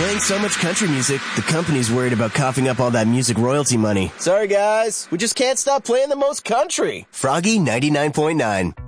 Playing so much country music, the company's worried about coughing up all that music royalty money. Sorry guys, we just can't stop playing the most country. Froggy 99.9.